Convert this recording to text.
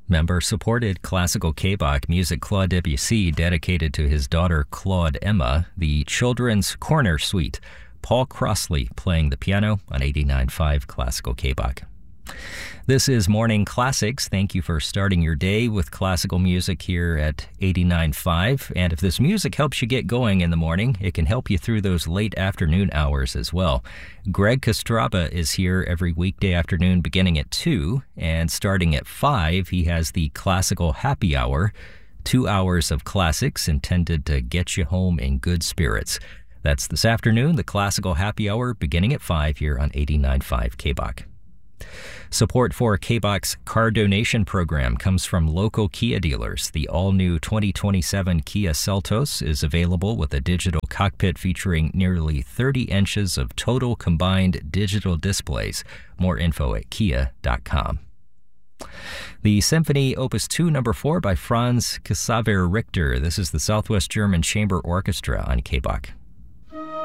Member-supported classical K-Bach music Claude Debussy dedicated to his daughter Claude Emma, the Children's Corner Suite. Paul Crossley playing the piano on 89.5 Classical K-Bach. This is Morning Classics. Thank you for starting your day with classical music here at 89.5. And if this music helps you get going in the morning, it can help you through those late afternoon hours as well. Greg Kostraba is here every weekday afternoon beginning at 2, and starting at 5, he has the Classical Happy Hour, 2 hours of classics intended to get you home in good spirits. That's this afternoon, the Classical Happy Hour, beginning at 5 here on 89.5 K-Bach. Support for K-Bach's car donation program comes from local Kia dealers. The all-new 2027 Kia Seltos is available with a digital cockpit featuring nearly 30 inches of total combined digital displays. More info at kia.com. The Symphony Opus 2 No. 4 by Franz Xaver Richter. This is the Southwest German Chamber Orchestra on K-Bach.